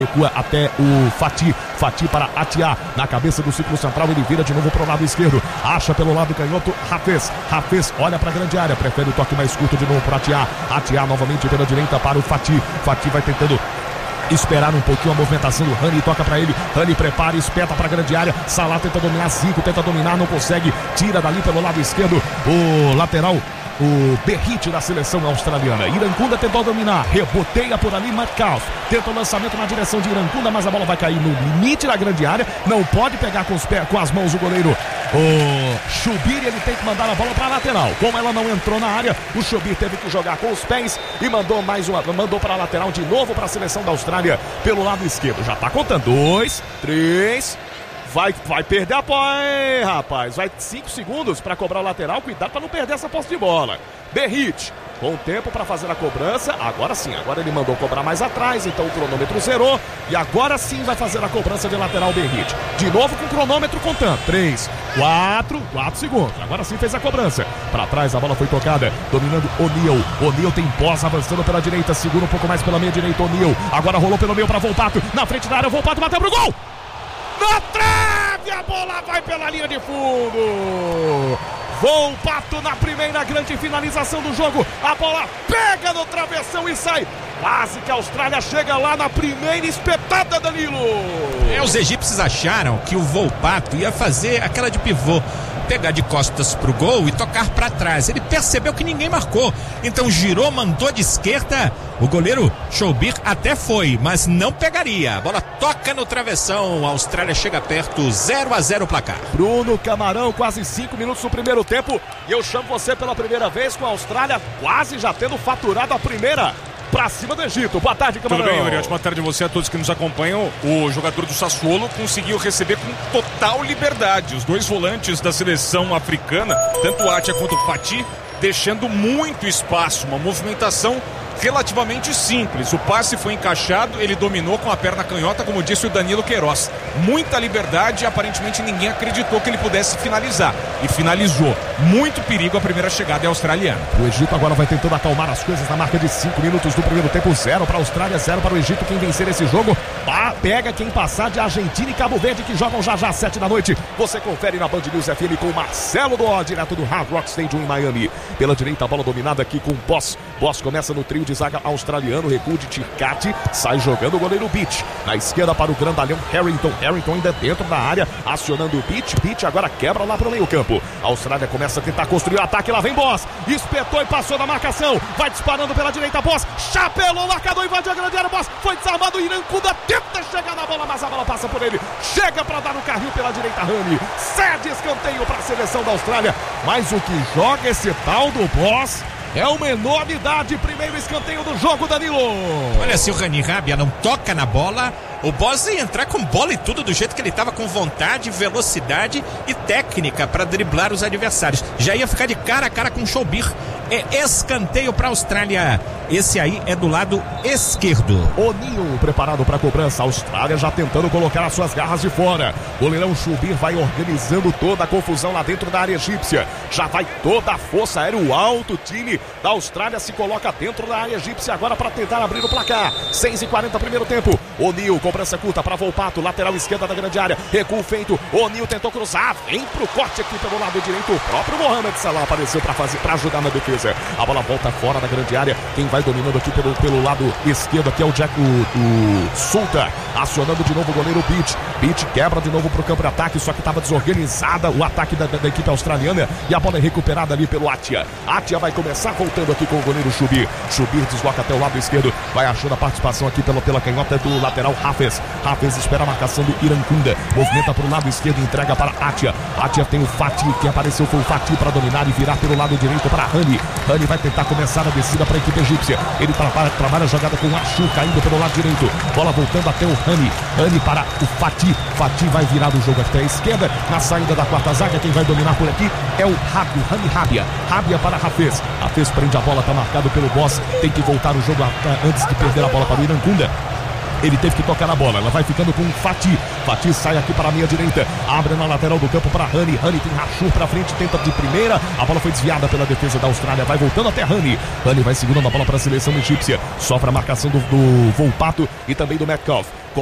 Recua até o Fati para Atia, na cabeça do círculo central, ele vira de novo para o lado esquerdo, acha pelo lado canhoto Hafez olha para a grande área, prefere o toque mais curto de novo para Atia novamente pela direita para o Fati vai tentando esperar um pouquinho a movimentação do Rani, toca para ele, Rani prepara, espeta para a grande área, Salah tenta dominar, Zico tenta dominar, não consegue, tira dali pelo lado esquerdo, o lateral, o Berrit da seleção australiana. Irankunda tentou dominar, reboteia por ali, Metcalf tenta o lançamento na direção de Irankunda, mas a bola vai cair no limite da grande área, não pode pegar com os pés, com as mãos o goleiro, o Shubir, ele tem que mandar a bola para a lateral. Como ela não entrou na área, o Shubir teve que jogar com os pés e mandou para a lateral de novo para a seleção da Austrália pelo lado esquerdo. Já tá contando, 2, 3... Vai perder a bola, hein, rapaz? Vai 5 segundos para cobrar o lateral. Cuidado para não perder essa posse de bola. Berrit, com tempo para fazer a cobrança. Agora sim, agora ele mandou cobrar mais atrás. Então o cronômetro zerou. E agora sim vai fazer a cobrança de lateral Berrit. De novo com o cronômetro contando. 3, 4 segundos. Agora sim fez a cobrança. Para trás a bola foi tocada. Dominando O'Neal. O'Neal tem pós avançando pela direita. Segura um pouco mais pela meia direita. O'Neal. Agora rolou pelo meio para Volpato. Na frente da área. Volpato bateu pro gol. Na trave, a bola vai pela linha de fundo. Volpato na primeira grande finalização do jogo. A bola pega no travessão e sai. Quase que a Austrália chega lá na primeira espetada, Danilo. Os egípcios acharam que o Volpato ia fazer aquela de pivô, pegar de costas pro gol e tocar para trás. Ele percebeu que ninguém marcou, então girou, mandou de esquerda. O goleiro Shubir até foi, mas não pegaria. A bola toca no travessão. A Austrália chega perto, 0-0 o placar. Bruno Camarão, quase 5 minutos no primeiro tempo. E eu chamo você pela primeira vez com a Austrália quase já tendo faturado a primeira pra cima do Egito. Boa tarde, Camarão. Tudo bem, Yuri? Boa tarde a você, a todos que nos acompanham. O jogador do Sassuolo conseguiu receber com total liberdade os dois volantes da seleção africana, tanto o Atia quanto o Fati, deixando muito espaço, uma movimentação relativamente simples. O passe foi encaixado, ele dominou com a perna canhota, como disse o Danilo Queiroz. Muita liberdade e aparentemente ninguém acreditou que ele pudesse finalizar. E finalizou. Muito perigo a primeira chegada australiana. O Egito agora vai tentando acalmar as coisas na marca de 5 minutos do primeiro tempo. 0 para a Austrália, 0 para o Egito. Quem vencer esse jogo, pega quem passar de Argentina e Cabo Verde, que jogam já às 7 da noite. Você confere na Band News FM com Marcelo Doó, direto do Hard Rock Stadium em Miami. Pela direita, a bola dominada aqui com Boss. Boss começa no trio de zaga australiano, recuo de Ticati, sai jogando o goleiro Beach. Na esquerda para o grandalhão Harrington ainda dentro da área, acionando o Beach agora quebra lá para o meio campo. A Austrália começa a tentar construir o ataque, lá vem Boss, espetou e passou da marcação, vai disparando pela direita, Boss, chapelou o marcador, invadiu a grande área, Boss, foi desarmado, o Irankunda tenta chegar na bola, mas a bola passa por ele, chega para dar no carrinho pela direita, Rani, cede escanteio para a seleção da Austrália, mas o que joga esse tal do Boss é uma enormidade. Primeiro escanteio do jogo, Danilo. Olha, se o Rani Rabia não toca na bola, o Boss ia entrar com bola e tudo do jeito que ele estava, com vontade, velocidade e técnica para driblar os adversários. Já ia ficar de cara a cara com o Shubir. É escanteio para a Austrália. Esse aí é do lado esquerdo. O'Neal preparado para a cobrança. A Austrália já tentando colocar as suas garras de fora. O goleirão Shubir vai organizando toda a confusão lá dentro da área egípcia. Já vai toda a força aérea. O alto time da Austrália se coloca dentro da área egípcia agora para tentar abrir o placar. 6:40 primeiro tempo. O'Neal, cobrança curta para Volpato, lateral esquerda da grande área. Recuo feito. O'Neal tentou cruzar. Vem pro corte aqui pelo lado direito. O próprio Mohamed Salah apareceu para ajudar na defesa. A bola volta fora da grande área. Quem vai dominando aqui pelo lado esquerdo aqui é o Jack, o Sulta, acionando de novo o goleiro Beach quebra de novo pro campo de ataque, só que estava desorganizada o ataque da equipe australiana, e a bola é recuperada ali pelo Atia vai começar voltando aqui com o goleiro Shubir desloca até o lado esquerdo, vai achando a participação aqui pela canhota do lateral Hafez espera a marcação do Irankunda, movimenta pro lado esquerdo, entrega para Atia tem o Fati, que apareceu foi o Fati para dominar e virar pelo lado direito para Rani vai tentar começar a descida para a equipe egípcia, ele trabalha a jogada com o Achu caindo pelo lado direito, bola voltando até o Rani para o Fati vai virar o jogo até a esquerda, na saída da quarta zaga, quem vai dominar por aqui é o Rani Rabia para Hafez prende a bola, tá marcado pelo Boss, tem que voltar o jogo antes de perder a bola para o Irankunda. Ele teve que tocar na bola, ela vai ficando com o Fati. Fati sai aqui para a meia direita, abre na lateral do campo para Rani. Rani tem Rachur para frente, tenta de primeira, a bola foi desviada pela defesa da Austrália, vai voltando até Rani. Rani vai segurando a bola para a seleção egípcia, sofre a marcação do Volpato e também do Metcalf.